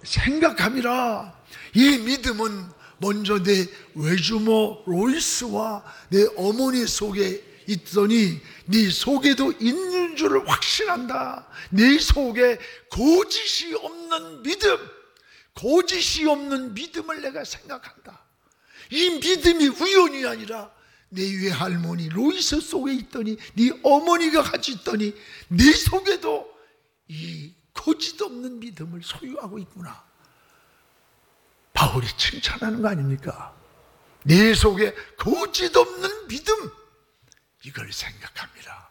생각함이라. 이 믿음은 먼저 내 외주모 로이스와 내 어머니 속에 있더니 네 속에도 있는 줄을 확신한다. 네 속에 거짓이 없는 믿음, 거짓이 없는 믿음을 내가 생각한다. 이 믿음이 우연이 아니라 내 외할머니 로이스 속에 있더니 네 어머니가 같이 있더니 네 속에도 이 거짓 없는 믿음을 소유하고 있구나. 바울이 칭찬하는 거 아닙니까? 내 속에 거짓 없는 믿음, 이걸 생각합니다.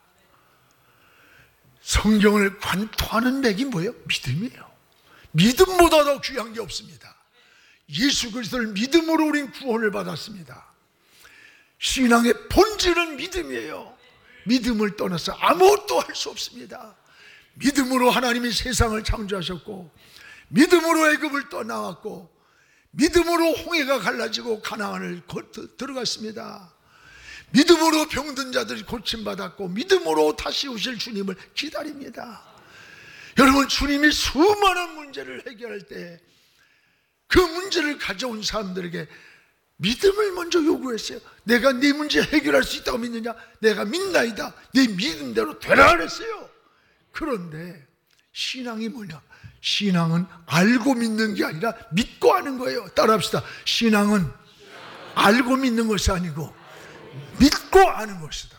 성경을 관통하는 맥이 뭐예요? 믿음이에요. 믿음보다 더 귀한 게 없습니다. 예수 그리스도를 믿음으로 우린 구원을 받았습니다. 신앙의 본질은 믿음이에요. 믿음을 떠나서 아무것도 할 수 없습니다. 믿음으로 하나님이 세상을 창조하셨고, 믿음으로 애굽을 떠나왔고, 믿음으로 홍해가 갈라지고 가나안을 들어갔습니다. 믿음으로 병든 자들이 고침받았고, 믿음으로 다시 오실 주님을 기다립니다. 여러분, 주님이 수많은 문제를 해결할 때 그 문제를 가져온 사람들에게 믿음을 먼저 요구했어요. 내가 네 문제 해결할 수 있다고 믿느냐? 내가 믿나이다. 네 믿음대로 되라 그랬어요. 그런데 신앙이 뭐냐? 신앙은 알고 믿는 게 아니라 믿고 하는 거예요. 따라합시다. 신앙은 알고 믿는 것이 아니고 믿고 하는 것이다.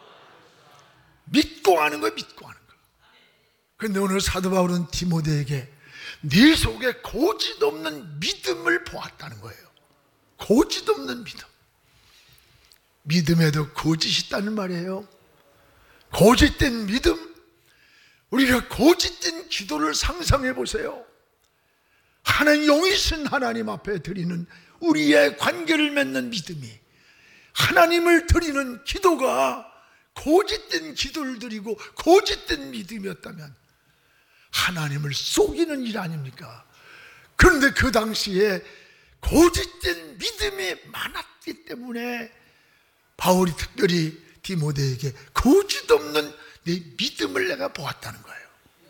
믿고 하는 거예요. 믿고 하는 거. 그런데 오늘 사도 바울은 디모데에게 네 속에 거짓 없는 믿음을 보았다는 거예요. 거짓 없는 믿음. 믿음에도 거짓이 있다는 말이에요. 거짓된 믿음. 우리가 거짓된 기도를 상상해 보세요. 하나님, 영이신 하나님 앞에 드리는 우리의 관계를 맺는 믿음이, 하나님을 드리는 기도가 거짓된 기도를 드리고 거짓된 믿음이었다면 하나님을 속이는 일 아닙니까? 그런데 그 당시에 거짓된 믿음이 많았기 때문에 바울이 특별히 디모데에게 거짓 없는 내 믿음을 내가 보았다는 거예요.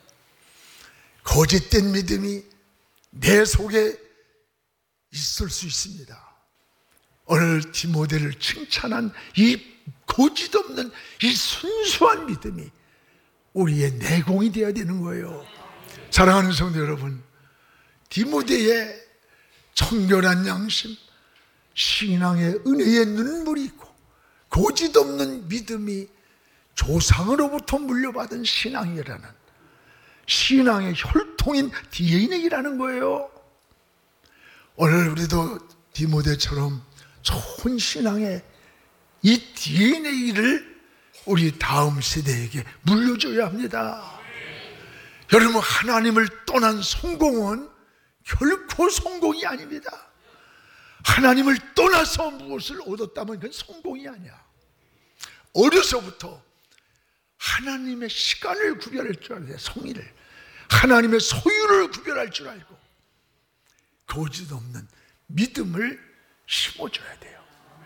거짓된 믿음이 내 속에 있을 수 있습니다. 오늘 디모데를 칭찬한 이 거짓 없는 이 순수한 믿음이 우리의 내공이 되어야 되는 거예요. 사랑하는 성도 여러분, 디모데의 청결한 양심, 신앙의 은혜의 눈물이 있고 거짓 없는 믿음이 조상으로부터 물려받은 신앙이라는, 신앙의 혈통인 DNA라는 거예요. 오늘 우리도 디모데처럼 좋은 신앙의 이 DNA를 우리 다음 세대에게 물려줘야 합니다. 여러분, 하나님을 떠난 성공은 결코 성공이 아닙니다. 하나님을 떠나서 무엇을 얻었다면 그건 성공이 아니야. 어려서부터 하나님의 시간을 구별할 줄 알아야 돼. 성의를, 하나님의 소유를 구별할 줄 알고 거짓 없는 믿음을 심어줘야 돼요.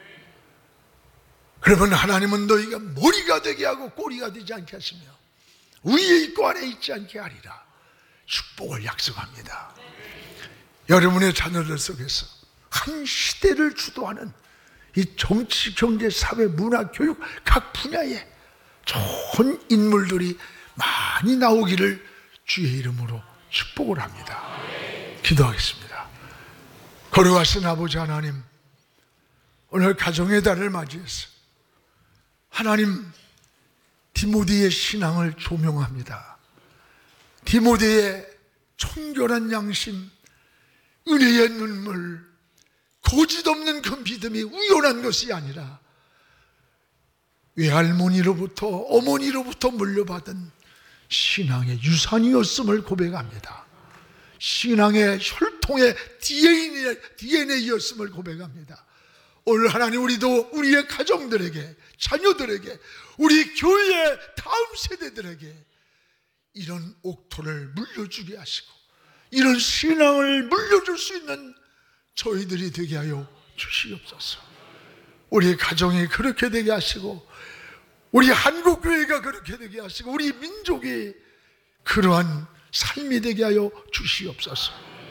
그러면 하나님은 너희가 머리가 되게 하고 꼬리가 되지 않게 하시며 위에 있고 아래에 있지 않게 하리라. 축복을 약속합니다. 여러분의 자녀들 속에서 한 시대를 주도하는 이 정치, 경제, 사회, 문화, 교육 각 분야에 좋은 인물들이 많이 나오기를 주의 이름으로 축복을 합니다. 기도하겠습니다. 거룩하신 아버지 하나님, 오늘 가정의 달을 맞이해서 하나님, 디모데의 신앙을 조명합니다. 디모데의 청결한 양심, 은혜의 눈물, 거짓 없는 그 믿음이 우연한 것이 아니라 외할머니로부터, 어머니로부터 물려받은 신앙의 유산이었음을 고백합니다. 신앙의 혈통의 DNA였음을 고백합니다. 오늘 하나님, 우리도 우리의 가정들에게, 자녀들에게, 우리 교회의 다음 세대들에게 이런 옥토를 물려주게 하시고 이런 신앙을 물려줄 수 있는 저희들이 되게 하여 주시옵소서. 우리 가정이 그렇게 되게 하시고 우리 한국교회가 그렇게 되게 하시고 우리 민족이 그러한 삶이 되게 하여 주시옵소서.